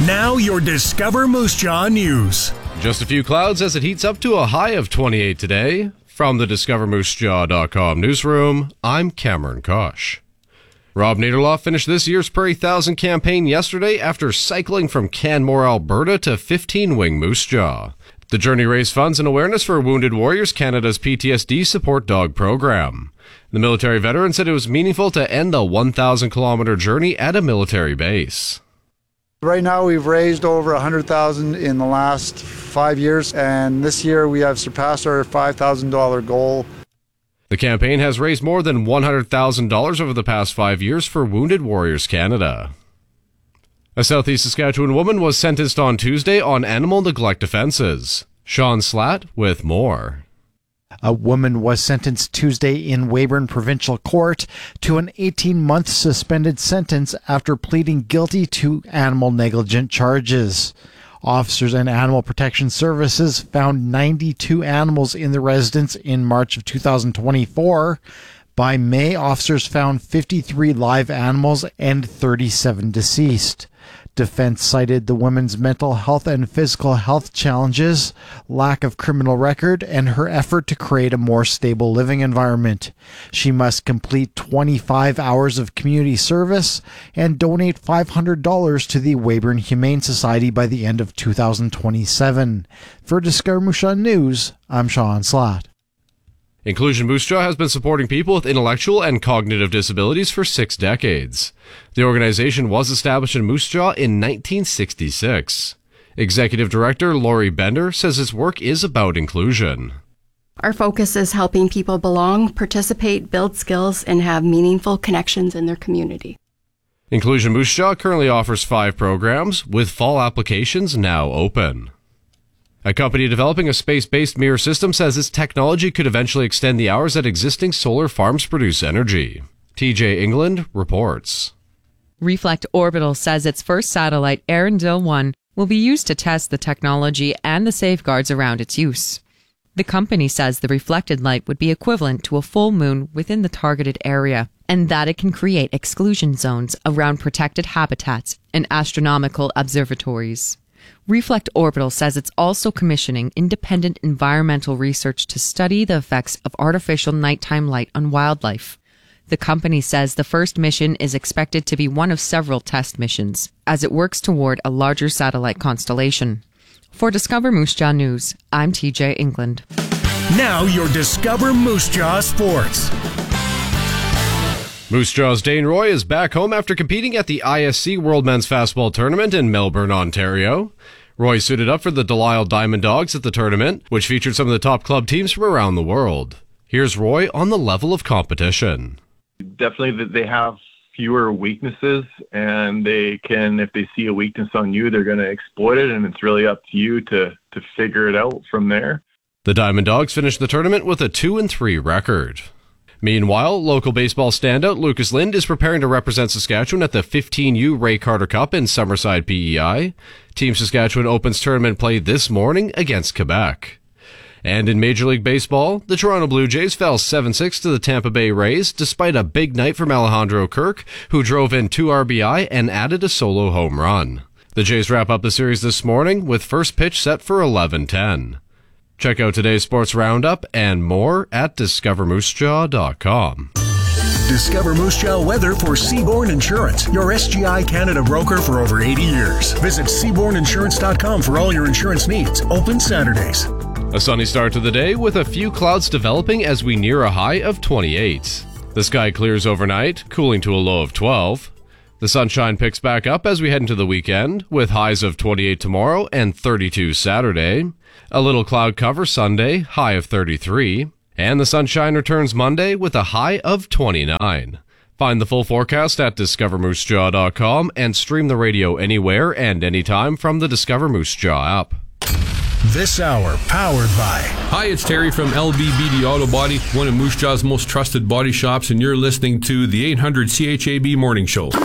Now your Discover Moose Jaw news. Just a few clouds as it heats up to a high of 28 today. From the DiscoverMooseJaw.com newsroom, I'm Cameron Kosh. Rob Naderloff finished this year's Prairie 1000 campaign yesterday after cycling from Canmore, Alberta to 15-wing Moose Jaw. The journey raised funds and awareness for Wounded Warriors Canada's PTSD support dog program. The military veteran said it was meaningful to end the 1,000-kilometer journey at a military base. Right now we've raised over $100,000 in the last 5 years, and this year we have surpassed our $5,000 goal. The campaign has raised more than $100,000 over the past 5 years for Wounded Warriors Canada. A Southeast Saskatchewan woman was sentenced on Tuesday on animal neglect offenses. Sean Slatt with more. A woman was sentenced Tuesday in Weyburn Provincial Court to an 18-month suspended sentence after pleading guilty to animal negligent charges. Officers and Animal Protection Services found 92 animals in the residence in March of 2024. By May, officers found 53 live animals and 37 deceased. Defense cited the woman's mental health and physical health challenges, lack of criminal record, and her effort to create a more stable living environment. She must complete 25 hours of community service and donate $500 to the Weyburn Humane Society by the end of 2027. For Discover Moose Jaw News, I'm Sean Slatt. Inclusion Moose Jaw has been supporting people with intellectual and cognitive disabilities for 6 decades. The organization was established in Moose Jaw in 1966. Executive Director Lori Bender says its work is about inclusion. Our focus is helping people belong, participate, build skills, and have meaningful connections in their community. Inclusion Moose Jaw currently offers 5 programs, with fall applications now open. A company developing a space-based mirror system says its technology could eventually extend the hours that existing solar farms produce energy. TJ England reports. Reflect Orbital says its first satellite, Arendelle 1, will be used to test the technology and the safeguards around its use. The company says the reflected light would be equivalent to a full moon within the targeted area, and that it can create exclusion zones around protected habitats and astronomical observatories. Reflect Orbital says it's also commissioning independent environmental research to study the effects of artificial nighttime light on wildlife. The company says the first mission is expected to be one of several test missions, as it works toward a larger satellite constellation. For Discover Moose Jaw News, I'm TJ England. Now your Discover Moose Jaw Sports. Moose Jaw's Dane Roy is back home after competing at the ISC World Men's Fastball Tournament in Melbourne, Ontario. Roy suited up for the Delisle Diamond Dogs at the tournament, which featured some of the top club teams from around the world. Here's Roy on the level of competition. Definitely that they have fewer weaknesses, and they can, if they see a weakness on you, they're going to exploit it, and it's really up to you to figure it out from there. The Diamond Dogs finished the tournament with a 2-3 record. Meanwhile, local baseball standout Lucas Lind is preparing to represent Saskatchewan at the 15U Ray Carter Cup in Summerside, PEI. Team Saskatchewan opens tournament play this morning against Quebec. And in Major League Baseball, the Toronto Blue Jays fell 7-6 to the Tampa Bay Rays despite a big night from Alejandro Kirk, who drove in 2 RBI and added a solo home run. The Jays wrap up the series this morning with first pitch set for 11:10. Check out today's sports roundup and more at DiscoverMooseJaw.com. Discover Moose Jaw weather for Seabourn Insurance, your SGI Canada broker for over 80 years. Visit SeabournInsurance.com for all your insurance needs. Open Saturdays. A sunny start to the day with a few clouds developing as we near a high of 28. The sky clears overnight, cooling to a low of 12. The sunshine picks back up as we head into the weekend, with highs of 28 tomorrow and 32 Saturday. A little cloud cover Sunday, high of 33. And the sunshine returns Monday with a high of 29. Find the full forecast at DiscoverMooseJaw.com and stream the radio anywhere and anytime from the Discover Moose Jaw app. This hour powered by... Hi, it's Terry from LBBD Auto Body, one of Moose Jaw's most trusted body shops, and you're listening to the 800 CHAB Morning Show.